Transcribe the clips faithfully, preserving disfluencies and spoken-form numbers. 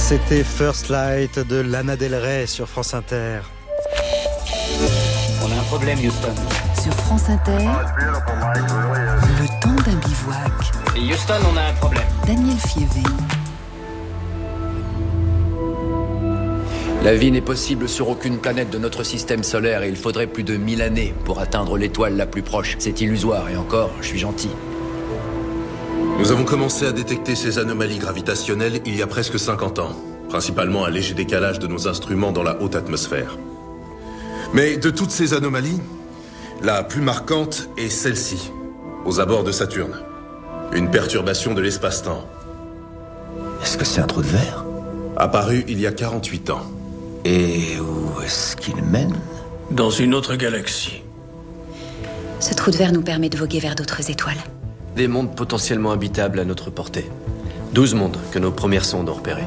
C'était First Light de Lana Del Rey sur France Inter. On a un problème, Houston. Sur France Inter, le temps d'un bivouac. Et Houston, on a un problème. Daniel Fievé. La vie n'est possible sur aucune planète de notre système solaire et il faudrait plus de mille années pour atteindre l'étoile la plus proche. C'est illusoire et encore, je suis gentil. Nous avons commencé à détecter ces anomalies gravitationnelles il y a presque cinquante ans, principalement un léger décalage de nos instruments dans la haute atmosphère. Mais de toutes ces anomalies, la plus marquante est celle-ci, aux abords de Saturne. Une perturbation de l'espace-temps. Est-ce que c'est un trou de verre ? Apparu il y a quarante-huit ans. Et où est-ce qu'il mène ? Dans une autre galaxie. Ce trou de verre nous permet de voguer vers d'autres étoiles. Des mondes potentiellement habitables à notre portée. Douze mondes que nos premières sondes ont repérés.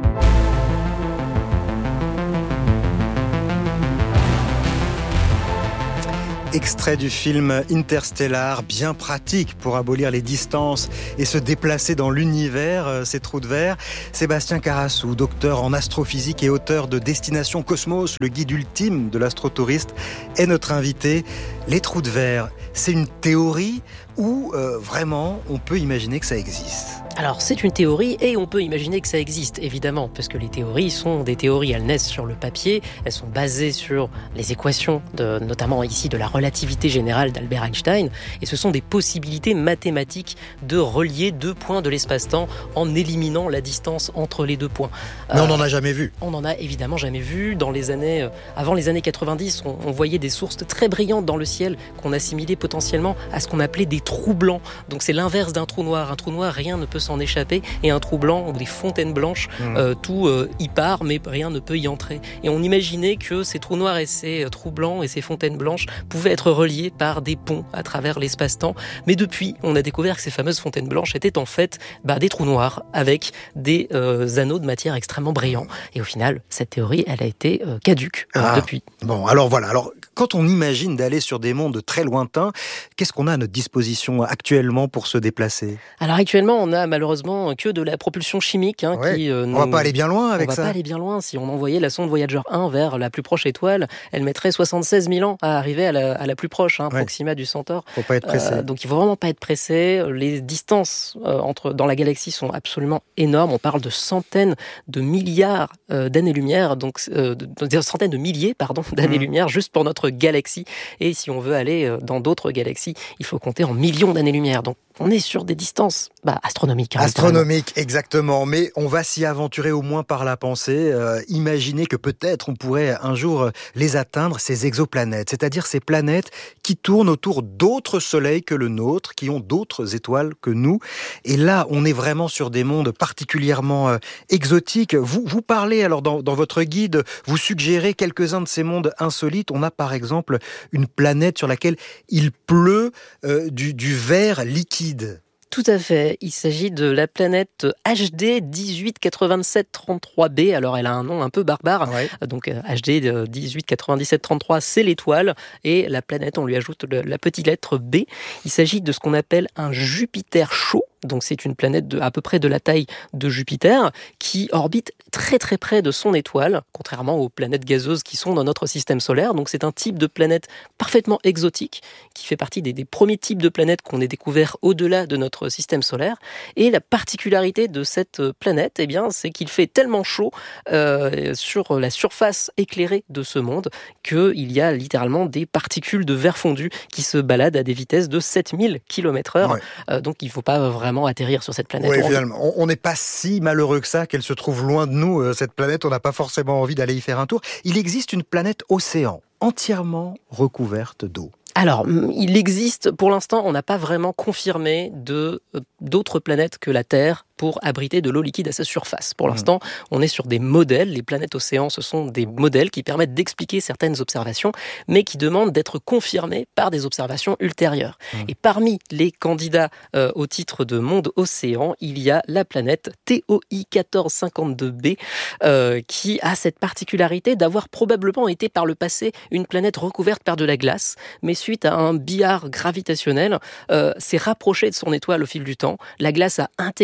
Extrait du film Interstellar, bien pratique pour abolir les distances et se déplacer dans l'univers, euh, ces trous de verre. Sébastien Carassou, docteur en astrophysique et auteur de Destination Cosmos, le guide ultime de l'astrotouriste, est notre invité. Les trous de verre, c'est une théorie ou euh, vraiment on peut imaginer que ça existe ? Alors c'est une théorie et on peut imaginer que ça existe, évidemment, parce que les théories sont des théories, elles naissent sur le papier, elles sont basées sur les équations, de, notamment ici de la relativité générale d'Albert Einstein, et ce sont des possibilités mathématiques de relier deux points de l'espace-temps en éliminant la distance entre les deux points. Mais euh, on n'en a jamais vu. On n'en a évidemment jamais vu. Dans les années, euh, avant les années quatre-vingt-dix, on, on voyait des sources très brillantes dans le ciel qu'on assimilait potentiellement à ce qu'on appelait des trous blancs. Donc c'est l'inverse d'un trou noir. Un trou noir, rien ne peut s'en échapper, et un trou blanc ou des fontaines blanches, mmh. euh, tout euh, y part, mais rien ne peut y entrer. Et on imaginait que ces trous noirs et ces euh, trous blancs et ces fontaines blanches pouvaient être reliés par des ponts à travers l'espace-temps. Mais depuis, on a découvert que ces fameuses fontaines blanches étaient en fait bah, des trous noirs avec des euh, anneaux de matière extrêmement brillants. Et au final, cette théorie, elle a été euh, caduque euh, ah, depuis. Bon, alors voilà. Alors, quand on imagine d'aller sur des mondes très lointains, qu'est-ce qu'on a à notre disposition actuellement pour se déplacer ? Alors actuellement, on a malheureusement que de la propulsion chimique. Hein, ouais. qui, euh, on va pas aller bien loin avec ça. On ça. va pas aller bien loin. Si on envoyait la sonde Voyager un vers la plus proche étoile, elle mettrait soixante-seize mille ans à arriver à la, à la plus proche, hein, ouais. Proxima du Centaure. Faut pas être pressé. Euh, donc il faut vraiment pas être pressé. Les distances euh, entre, dans la galaxie sont absolument énormes. On parle de centaines de milliards euh, d'années-lumière, donc euh, de, de centaines de milliers pardon, d'années-lumière mmh. juste pour notre galaxie. Et si on veut aller euh, dans d'autres galaxies, il faut compter en millions d'années-lumière. Donc on est sur des distances bah, astronomiques. Hein, astronomiques, exactement. Mais on va s'y aventurer au moins par la pensée. Euh, imaginer que peut-être on pourrait un jour les atteindre, ces exoplanètes. C'est-à-dire ces planètes qui tournent autour d'autres soleils que le nôtre, qui ont d'autres étoiles que nous. Et là, on est vraiment sur des mondes particulièrement euh, exotiques. Vous, vous parlez, alors dans, dans votre guide, vous suggérez quelques-uns de ces mondes insolites. On a par exemple une planète sur laquelle il pleut euh, du, du verre liquide. Tout à fait. Il s'agit de la planète H D dix-huit quatre-vingt-sept trente-trois b. Alors, elle a un nom un peu barbare. Ouais. Donc, H D dix-huit quatre-vingt-dix-sept trente-trois, c'est l'étoile. Et la planète, on lui ajoute la petite lettre B. Il s'agit de ce qu'on appelle un Jupiter chaud. Donc c'est une planète de, à peu près de la taille de Jupiter qui orbite très très près de son étoile, contrairement aux planètes gazeuses qui sont dans notre système solaire. Donc c'est un type de planète parfaitement exotique qui fait partie des, des premiers types de planètes qu'on ait découvert au-delà de notre système solaire. Et la particularité de cette planète, eh bien, c'est qu'il fait tellement chaud euh, sur la surface éclairée de ce monde qu'il y a littéralement des particules de verre fondu qui se baladent à des vitesses de sept mille kilomètres heure. Ouais. Euh, donc il ne faut pas vraiment atterrir sur cette planète. Oui, finalement, on n'est pas si malheureux que ça qu'elle se trouve loin de nous, euh, cette planète. On n'a pas forcément envie d'aller y faire un tour. Il existe une planète océan entièrement recouverte d'eau. Alors, il existe, pour l'instant, on n'a pas vraiment confirmé de, euh, d'autres planètes que la Terre pour abriter de l'eau liquide à sa surface. Pour l'instant, mmh. on est sur des modèles. Les planètes océans, ce sont des modèles qui permettent d'expliquer certaines observations, mais qui demandent d'être confirmés par des observations ultérieures. Mmh. Et parmi les candidats euh, au titre de monde océan, il y a la planète T O I quatorze cinquante-deux b, euh, qui a cette particularité d'avoir probablement été par le passé une planète recouverte par de la glace, mais suite à un billard gravitationnel, euh, s'est rapprochée de son étoile au fil du temps. La glace a intégralement fondu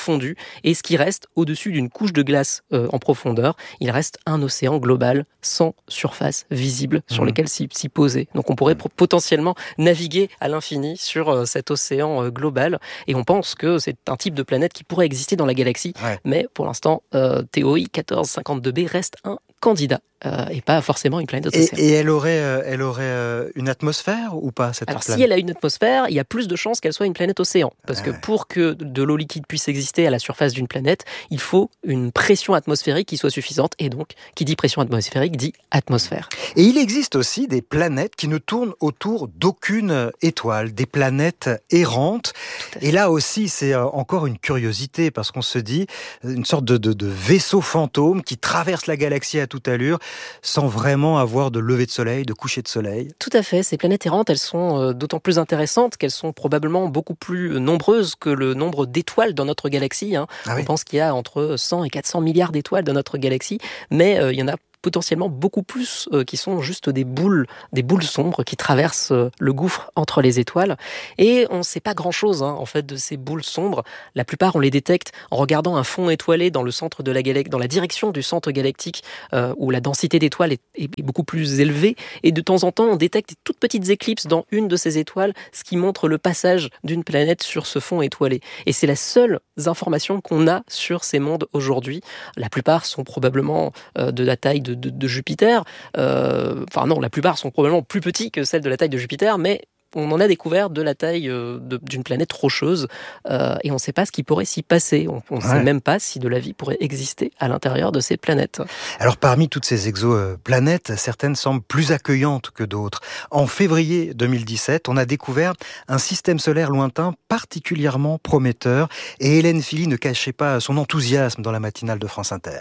fondu, et ce qui reste au-dessus d'une couche de glace euh, en profondeur, il reste un océan global sans surface visible sur mmh. lequel s'y, s'y poser. Donc on pourrait pro- potentiellement naviguer à l'infini sur euh, cet océan euh, global, et on pense que c'est un type de planète qui pourrait exister dans la galaxie, ouais. mais pour l'instant, euh, T O I quatorze cinquante-deux b reste un candidat. Euh, et pas forcément une planète et, océan. Et elle aurait, euh, elle aurait euh, une atmosphère ou pas, cette Alors, planète ? Si elle a une atmosphère, il y a plus de chances qu'elle soit une planète océan. Parce ah que ouais. pour que de l'eau liquide puisse exister à la surface d'une planète, il faut une pression atmosphérique qui soit suffisante. Et donc, qui dit pression atmosphérique, dit atmosphère. Et il existe aussi des planètes qui ne tournent autour d'aucune étoile, des planètes errantes. Et là aussi, c'est encore une curiosité, parce qu'on se dit, une sorte de, de, de vaisseau fantôme qui traverse la galaxie à toute allure, sans vraiment avoir de lever de soleil, de coucher de soleil. Tout à fait. Ces planètes errantes, elles sont d'autant plus intéressantes qu'elles sont probablement beaucoup plus nombreuses que le nombre d'étoiles dans notre galaxie. Hein. Ah oui. On pense qu'il y a entre cent et quatre cents milliards d'étoiles dans notre galaxie, mais euh, il y en a potentiellement beaucoup plus euh, qui sont juste des boules, des boules sombres qui traversent euh, le gouffre entre les étoiles. Et on ne sait pas grand-chose hein, en fait de ces boules sombres. La plupart, on les détecte en regardant un fond étoilé dans le centre de la galaxie, dans la direction du centre galactique, euh, où la densité d'étoiles est, est, est beaucoup plus élevée. Et de temps en temps, on détecte des toutes petites éclipses dans une de ces étoiles, ce qui montre le passage d'une planète sur ce fond étoilé. Et c'est la seule information qu'on a sur ces mondes aujourd'hui. La plupart sont probablement euh, de la taille de De, de, de Jupiter. Euh, enfin non, la plupart sont probablement plus petits que celles de la taille de Jupiter, mais on en a découvert de la taille euh, de, d'une planète rocheuse euh, et on ne sait pas ce qui pourrait s'y passer. On ne ouais. sait même pas si de la vie pourrait exister à l'intérieur de ces planètes. Alors parmi toutes ces exoplanètes, certaines semblent plus accueillantes que d'autres. En février deux mille dix-sept, on a découvert un système solaire lointain particulièrement prometteur, et Hélène Philly ne cachait pas son enthousiasme dans la matinale de France Inter.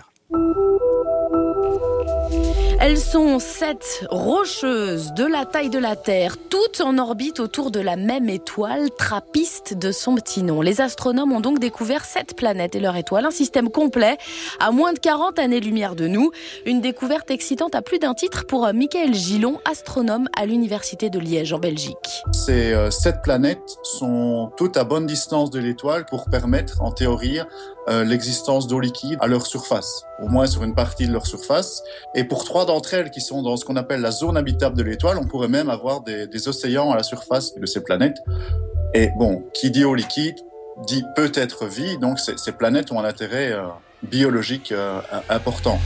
Elles sont sept rocheuses de la taille de la Terre, toutes en orbite autour de la même étoile, Trappiste de son petit nom. Les astronomes ont donc découvert sept planètes et leur étoile, un système complet à moins de quarante années-lumière de nous. Une découverte excitante à plus d'un titre pour Michael Gillon, astronome à l'Université de Liège en Belgique. Ces euh, sept planètes sont toutes à bonne distance de l'étoile pour permettre, en théorie, euh, l'existence d'eau liquide à leur surface, au moins sur une partie de leur surface. Et pour trois d'entre elles qui sont dans ce qu'on appelle la zone habitable de l'étoile, on pourrait même avoir des, des océans à la surface de ces planètes. Et bon, qui dit eau liquide, dit peut-être vie, donc ces, ces planètes ont un intérêt euh, biologique euh, important.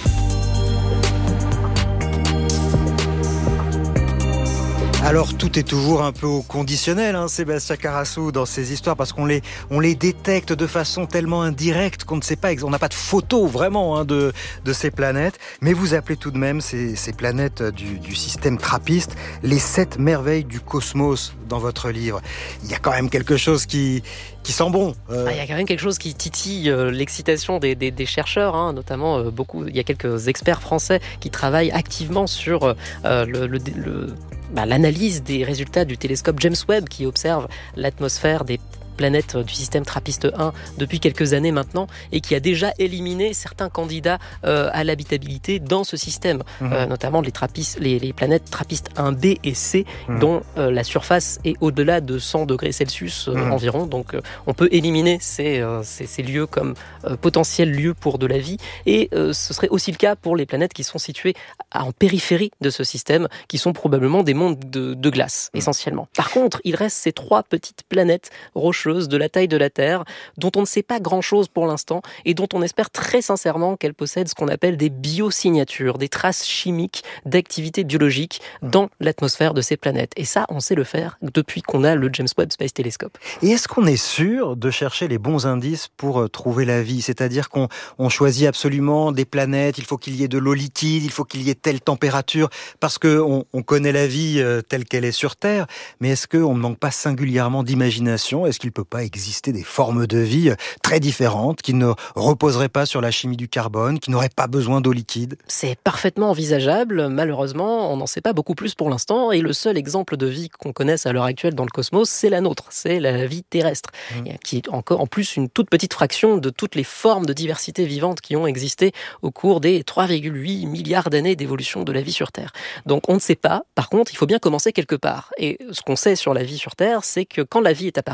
Alors tout est toujours un peu au conditionnel, hein, Sébastien Carassou, dans ces histoires, parce qu'on les, on les détecte de façon tellement indirecte qu'on ne sait pas, on n'a pas de photo vraiment hein, de, de ces planètes, mais vous appelez tout de même ces, ces planètes du, du système Trappiste les sept merveilles du cosmos dans votre livre. Il y a quand même quelque chose qui, qui sent bon. Euh... Ah, il y a quand même quelque chose qui titille euh, l'excitation des, des, des chercheurs, hein, notamment euh, beaucoup. Il y a quelques experts français qui travaillent activement sur euh, le, le, le Bah, l'analyse des résultats du télescope James Webb qui observe l'atmosphère des planète du système Trappiste un depuis quelques années maintenant et qui a déjà éliminé certains candidats euh, à l'habitabilité dans ce système, mmh. euh, notamment les, Trappist, les, les planètes Trappiste un B et C mmh. dont euh, la surface est au-delà de cent degrés Celsius euh, mmh. environ. Donc euh, on peut éliminer ces, euh, ces, ces lieux comme euh, potentiels lieux pour de la vie et euh, ce serait aussi le cas pour les planètes qui sont situées en périphérie de ce système, qui sont probablement des mondes de, de glace mmh. essentiellement. Par contre, il reste ces trois petites planètes rocheuses de la taille de la Terre, dont on ne sait pas grand-chose pour l'instant et dont on espère très sincèrement qu'elles possèdent ce qu'on appelle des biosignatures, des traces chimiques d'activité biologique dans l'atmosphère de ces planètes. Et ça, on sait le faire depuis qu'on a le James Webb Space Telescope. Et est-ce qu'on est sûr de chercher les bons indices pour trouver la vie ? C'est-à-dire qu'on on choisit absolument des planètes, il faut qu'il y ait de l'eau liquide, il faut qu'il y ait telle température, parce qu'on on connaît la vie telle qu'elle est sur Terre, mais est-ce qu'on ne manque pas singulièrement d'imagination ? Est-ce qu'il peut pas exister des formes de vie très différentes, qui ne reposeraient pas sur la chimie du carbone, qui n'auraient pas besoin d'eau liquide ? C'est parfaitement envisageable. Malheureusement, on n'en sait pas beaucoup plus pour l'instant, et le seul exemple de vie qu'on connaisse à l'heure actuelle dans le cosmos, c'est la nôtre, c'est la vie terrestre, mmh. qui est encore en plus une toute petite fraction de toutes les formes de diversité vivante qui ont existé au cours des trois virgule huit milliards d'années d'évolution de la vie sur Terre. Donc on ne sait pas. Par contre, il faut bien commencer quelque part. Et ce qu'on sait sur la vie sur Terre, c'est que quand la vie est apparue sur Terre,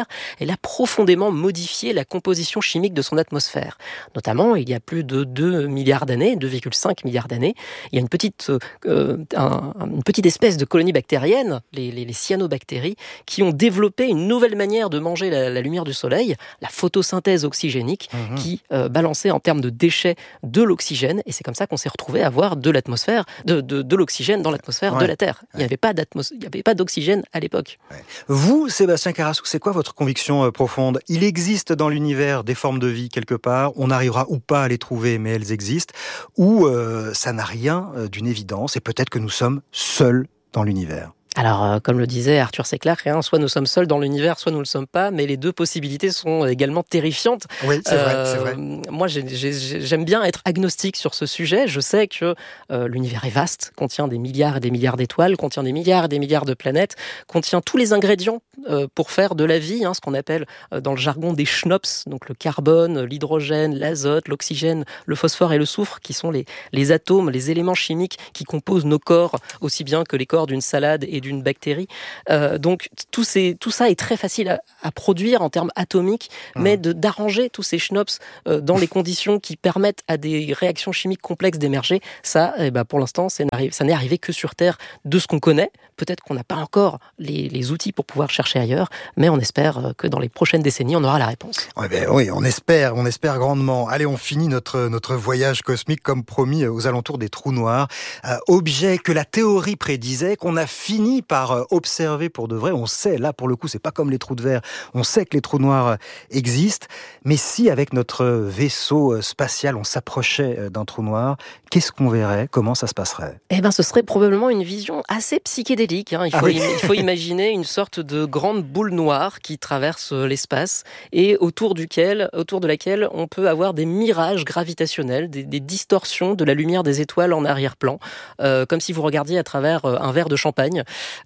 l'atmosphère, elle a profondément modifié la composition chimique de son atmosphère. Notamment, il y a plus de deux milliards d'années, deux virgule cinq milliards d'années, il y a une petite, euh, un, une petite espèce de colonie bactérienne, les, les, les cyanobactéries, qui ont développé une nouvelle manière de manger la, la lumière du soleil, la photosynthèse oxygénique, mmh. qui euh, balançait en termes de déchets de l'oxygène, et c'est comme ça qu'on s'est retrouvé à avoir de l'atmosphère, de, de, de l'oxygène dans l'atmosphère ouais. de la Terre. Il n'y avait pas d'atmosphère, il n'y avait pas d'oxygène à l'époque. Ouais. Vous, Sébastien Carassou, c'est quoi votre conviction euh, profonde ? Il existe dans l'univers des formes de vie quelque part, on arrivera ou pas à les trouver, mais elles existent, ou euh, ça n'a rien euh, d'une évidence, et peut-être que nous sommes seuls dans l'univers. Alors, euh, comme le disait Arthur C. Clarke, hein, soit nous sommes seuls dans l'univers, soit nous ne le sommes pas, mais les deux possibilités sont également terrifiantes. Oui, c'est euh, vrai, c'est vrai. Moi, j'ai, j'ai, j'aime bien être agnostique sur ce sujet. Je sais que euh, l'univers est vaste, contient des milliards et des milliards d'étoiles, contient des milliards et des milliards de planètes, contient tous les ingrédients euh, pour faire de la vie, hein, ce qu'on appelle euh, dans le jargon des schnops, donc le carbone, l'hydrogène, l'azote, l'oxygène, le phosphore et le soufre, qui sont les, les atomes, les éléments chimiques qui composent nos corps, aussi bien que les corps d'une salade et d'une bactérie. Euh, donc tout, ces, tout ça est très facile à, à produire en termes atomiques, mmh. mais de, d'arranger tous ces schnops euh, dans les conditions qui permettent à des réactions chimiques complexes d'émerger, ça, eh ben, pour l'instant, c'est ça n'est arrivé que sur Terre de ce qu'on connaît. Peut-être qu'on n'a pas encore les, les outils pour pouvoir chercher ailleurs, mais on espère que dans les prochaines décennies, on aura la réponse. Ouais, ben, oui, on espère, on espère grandement. Allez, on finit notre, notre voyage cosmique comme promis aux alentours des trous noirs. Euh, objet que la théorie prédisait, qu'on a fini par observer pour de vrai. On sait, là pour le coup, c'est pas comme les trous de verre. On sait que les trous noirs existent. Mais si avec notre vaisseau spatial, on s'approchait d'un trou noir, qu'est-ce qu'on verrait ? Comment ça se passerait ? Eh ben, ce serait probablement une vision assez psychédélique. Hein. Il faut, ah oui. il faut imaginer une sorte de grande boule noire qui traverse l'espace et autour duquel, autour de laquelle on peut avoir des mirages gravitationnels, des, des distorsions de la lumière des étoiles en arrière-plan, euh, comme si vous regardiez à travers un verre de champagne.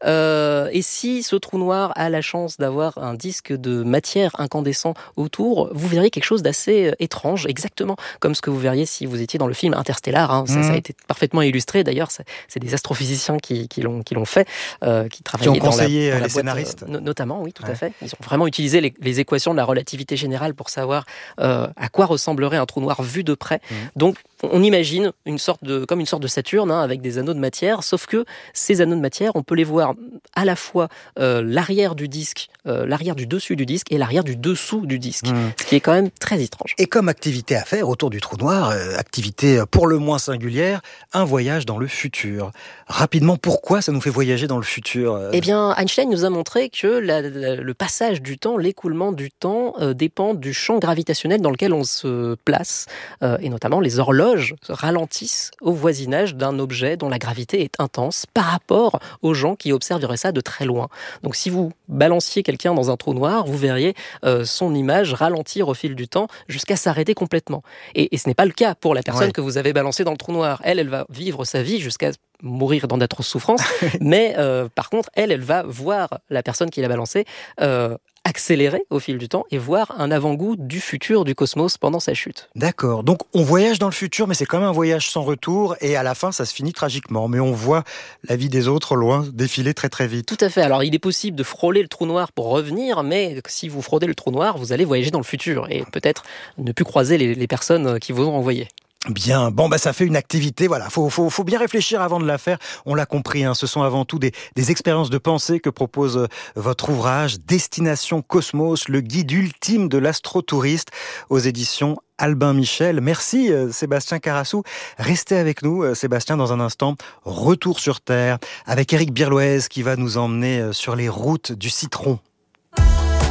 Euh, et si ce trou noir a la chance d'avoir un disque de matière incandescent autour, vous verriez quelque chose d'assez étrange, exactement comme ce que vous verriez si vous étiez dans le film Interstellar. Hein. Ça, mmh. ça a été parfaitement illustré. D'ailleurs, c'est, c'est des astrophysiciens qui, qui, l'ont, qui l'ont fait, euh, qui travaillaient qui ont conseillé dans la, dans la les boîte, scénaristes. Euh, notamment, oui, tout ouais. à fait. Ils ont vraiment utilisé les, les équations de la relativité générale pour savoir euh, à quoi ressemblerait un trou noir vu de près. Mmh. Donc, on imagine une sorte de, comme une sorte de Saturne, hein, avec des anneaux de matière, sauf que ces anneaux de matière, on peut les voir à la fois euh, l'arrière du disque, euh, l'arrière du dessus du disque et l'arrière du dessous du disque, mmh. ce qui est quand même très étrange. Et comme activité à faire autour du trou noir, euh, activité pour le moins singulière, un voyage dans le futur. Rapidement, pourquoi ça nous fait voyager dans le futur euh... Eh bien, Einstein nous a montré que la, la, le passage du temps, l'écoulement du temps, euh, dépend du champ gravitationnel dans lequel on se place, euh, et notamment les horloges ralentissent au voisinage d'un objet dont la gravité est intense par rapport aux gens qui observeraient ça de très loin. Donc si vous balanciez quelqu'un dans un trou noir, vous verriez euh, son image ralentir au fil du temps jusqu'à s'arrêter complètement. Et, et ce n'est pas le cas pour la personne ouais. que vous avez balancée dans le trou noir. Elle, elle va vivre sa vie jusqu'à mourir dans d'atroces souffrances, mais euh, par contre, elle, elle va voir la personne qui l'a balancée euh, accélérer au fil du temps et voir un avant-goût du futur du cosmos pendant sa chute. D'accord, donc on voyage dans le futur, mais c'est quand même un voyage sans retour, et à la fin, ça se finit tragiquement, mais on voit la vie des autres loin défiler très très vite. Tout à fait, alors il est possible de frôler le trou noir pour revenir, mais si vous frôlez le trou noir, vous allez voyager dans le futur, et peut-être ne plus croiser les, les personnes qui vous ont envoyé. Bien, bon bah ça fait une activité, voilà, faut, faut, faut bien réfléchir avant de la faire, on l'a compris, hein, ce sont avant tout des, des expériences de pensée que propose votre ouvrage Destination Cosmos, le guide ultime de l'astrotouriste aux éditions Albin Michel. Merci Sébastien Carassou. Restez avec nous Sébastien dans un instant. Retour sur Terre avec Éric Birloez qui va nous emmener sur les routes du citron.